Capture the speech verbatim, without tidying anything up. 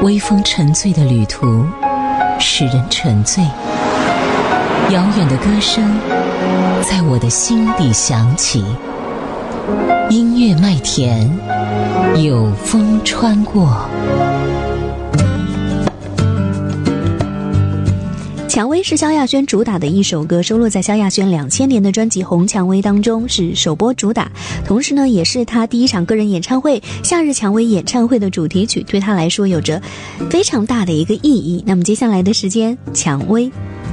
微风沉醉的旅途使人沉醉，遥远的歌声在我的心底响起，音乐麦田有风穿过。 蔷薇是萧亚轩主打的一首歌，收录在萧亚轩两千年的专辑《红蔷薇》当中，是首播主打，同时呢也是他第一场个人演唱会夏日蔷薇演唱会的主题曲，对他来说有着非常大的一个意义。那么接下来的时间，蔷薇。